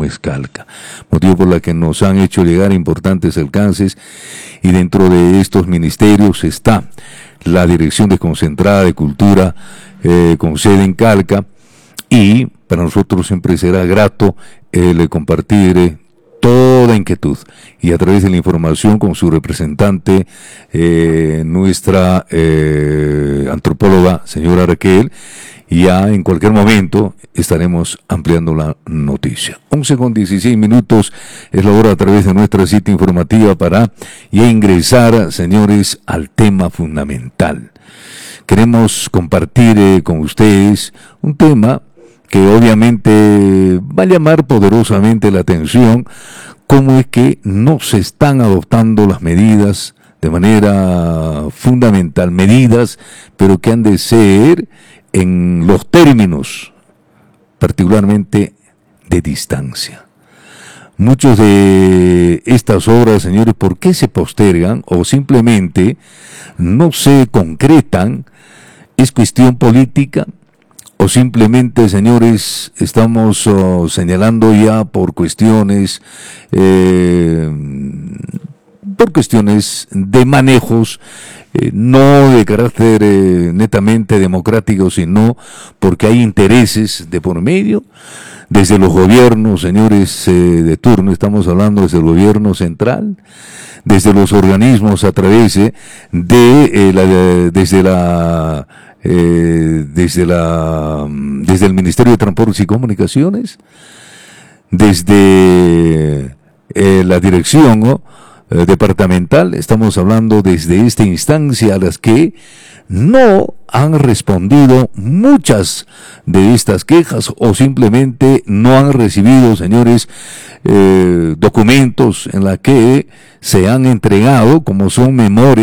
es Calca, motivo por la que nos han hecho llegar importantes alcances, y dentro de estos ministerios está la Dirección Desconcentrada de Cultura con sede en Calca, y para nosotros siempre será grato el compartir toda inquietud, y a través de la información con su representante, nuestra antropóloga, señora Raquel, y ya en cualquier momento estaremos ampliando la noticia. 11:16 es la hora a través de nuestra cita informativa para ya ingresar, señores, al tema fundamental. Queremos compartir con ustedes un tema que obviamente va a llamar poderosamente la atención, cómo es que no se están adoptando las medidas de manera fundamental, medidas, pero que han de ser en los términos, particularmente de distancia. Muchos de estas obras, señores, ¿por qué se postergan o simplemente no se concretan? ¿Es cuestión política? ¿O simplemente, señores, estamos señalando ya por cuestiones de manejos, no de carácter netamente democrático, sino porque hay intereses de por medio? Desde los gobiernos, señores, de turno, estamos hablando desde el gobierno central, desde los organismos a través desde el Ministerio de Transportes y Comunicaciones, desde la dirección departamental. Estamos hablando desde esta instancia a las que no han respondido muchas de estas quejas, o simplemente no han recibido, señores, documentos en la que se han entregado, como son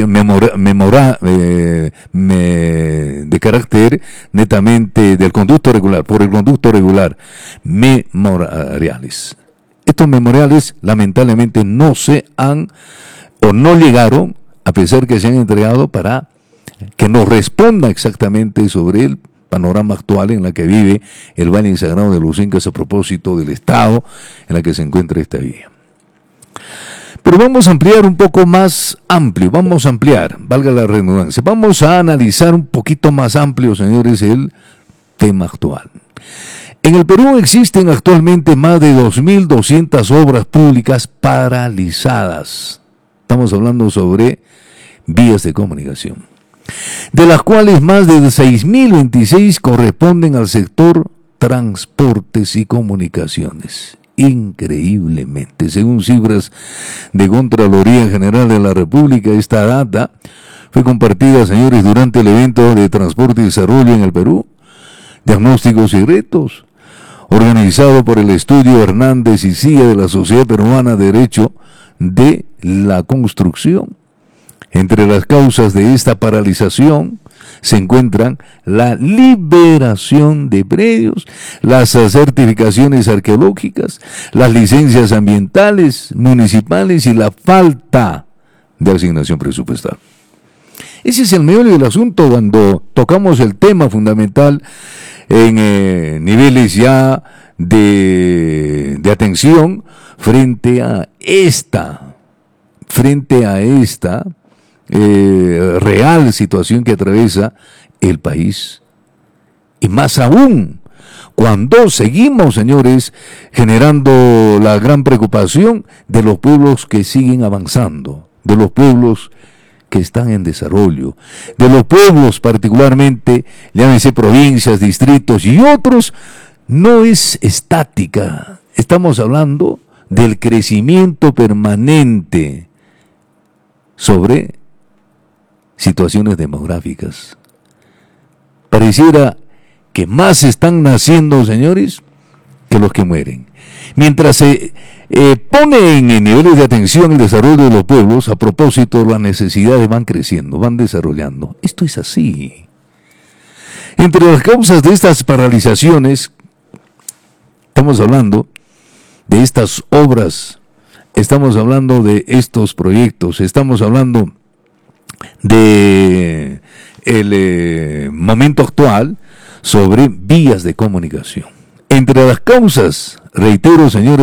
de carácter netamente del conducto regular, por el conducto regular, memoriales. Estos memoriales lamentablemente no se han o no llegaron, a pesar que se han entregado, para que nos responda exactamente sobre el panorama actual en la que vive el Valle Sagrado de los Incas a propósito del estado en la que se encuentra esta vía. Pero vamos a ampliar un poco más amplio, valga la redundancia, vamos a analizar un poquito más amplio, señores, el tema actual. En el Perú existen actualmente más de 2.200 obras públicas paralizadas. Estamos hablando sobre vías de comunicación, de las cuales más de 6.026 corresponden al sector transportes y comunicaciones. Increíblemente, según cifras de Contraloría General de la República, esta data fue compartida, señores, durante el evento de Transporte y Desarrollo en el Perú, Diagnósticos y Retos, organizado por el Estudio Hernández y Cía de la Sociedad Peruana de Derecho de la Construcción. Entre las causas de esta paralización se encuentran la liberación de predios, las certificaciones arqueológicas, las licencias ambientales, municipales y la falta de asignación presupuestal. Ese es el meollo del asunto cuando tocamos el tema fundamental en niveles ya de atención frente a esta real situación que atraviesa el país, y más aún cuando seguimos, señores, generando la gran preocupación de los pueblos que siguen avanzando, de los pueblos que están en desarrollo, de los pueblos particularmente, llámense provincias, distritos y otros. No es estática, estamos hablando del crecimiento permanente sobre situaciones demográficas. Pareciera que más están naciendo, señores, que los que mueren. Mientras se pone en niveles de atención el desarrollo de los pueblos, a propósito, las necesidades van creciendo, van desarrollando. Esto es así. Entre las causas de estas paralizaciones, estamos hablando de estas obras, estamos hablando de estos proyectos, estamos hablando de el momento actual sobre vías de comunicación. Entre las causas, reitero, señores,